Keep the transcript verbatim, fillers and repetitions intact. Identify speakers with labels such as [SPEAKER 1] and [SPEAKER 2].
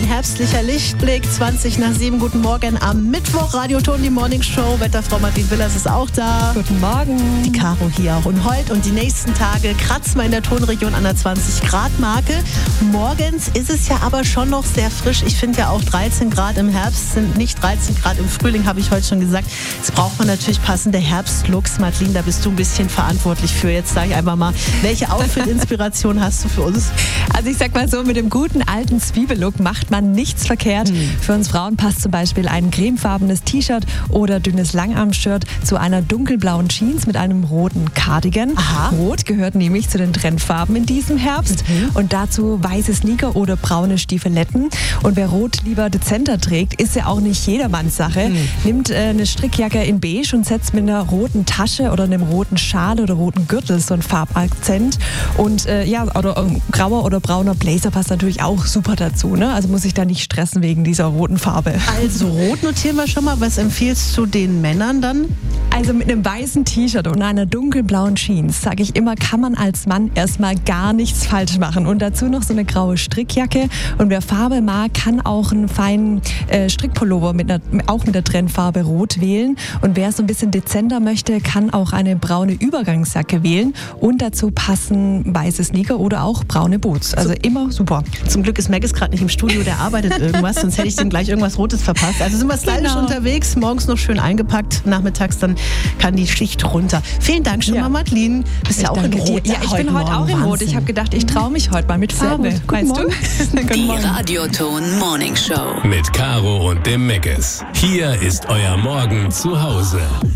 [SPEAKER 1] Ein herbstlicher Lichtblick, zwanzig nach sieben. Guten Morgen am Mittwoch. Radioton, die Morning Show. Wetterfrau Martin Willers ist auch da.
[SPEAKER 2] Guten Morgen.
[SPEAKER 1] Die Caro hier auch. Und heute und die nächsten Tage kratzen wir in der Tonregion an der zwanzig Grad Marke. Morgens ist es ja aber schon noch sehr frisch. Ich finde ja auch dreizehn Grad im Herbst sind nicht dreizehn Grad im Frühling, habe ich heute schon gesagt. Jetzt braucht man natürlich passende Herbstlooks. Martin, da bist du ein bisschen verantwortlich für. Jetzt sage ich einfach mal, welche Outfit-Inspiration hast du für uns?
[SPEAKER 2] Also ich sag mal so, mit dem guten alten Zwiebellook macht man nichts verkehrt. Hm. Für uns Frauen passt zum Beispiel ein cremefarbenes T-Shirt oder dünnes Langarm-Shirt zu einer dunkelblauen Jeans mit einem roten Cardigan.
[SPEAKER 1] Aha.
[SPEAKER 2] Rot gehört nämlich zu den Trendfarben in diesem Herbst. Mhm. Und dazu weiße Sneaker oder braune Stiefeletten. Und wer Rot lieber dezenter trägt, ist ja auch nicht jedermanns Sache. Mhm. Nimmt äh, eine Strickjacke in beige und setzt mit einer roten Tasche oder einem roten Schal oder roten Gürtel so einen Farbakzent. Und äh, ja, oder äh, grauer oder brauner Blazer passt natürlich auch super dazu. Ne? Also muss ich da nicht stressen wegen dieser roten Farbe.
[SPEAKER 1] Also rot notieren wir schon mal. Was empfiehlst du den Männern dann?
[SPEAKER 2] Also mit einem weißen T-Shirt und einer dunkelblauen Jeans, sage ich immer, kann man als Mann erstmal gar nichts falsch machen. Und dazu noch so eine graue Strickjacke. Und wer Farbe mag, kann auch einen feinen äh, Strickpullover mit einer, auch mit der Trendfarbe Rot wählen. Und wer so ein bisschen dezenter möchte, kann auch eine braune Übergangsjacke wählen. Und dazu passen weiße Sneaker oder auch braune Boots. Also immer super.
[SPEAKER 1] Zum Glück ist Maggis gerade nicht im Studio, der arbeitet irgendwas, sonst hätte ich dem gleich irgendwas Rotes verpasst. Also sind wir stylisch
[SPEAKER 2] Genau.
[SPEAKER 1] unterwegs, morgens noch schön eingepackt, nachmittags dann kann die Schicht runter. Vielen Dank schon
[SPEAKER 2] Ja.
[SPEAKER 1] mal, Madeline. Bist ja auch in Rot.
[SPEAKER 2] Ja, ich bin heute auch in Rot. Ich habe gedacht, ich traue mich heute mal mit Farbe. Weißt du?
[SPEAKER 3] Die Radioton Morning Show.
[SPEAKER 4] Mit Caro und dem Meggis. Hier ist euer Morgen zu Hause.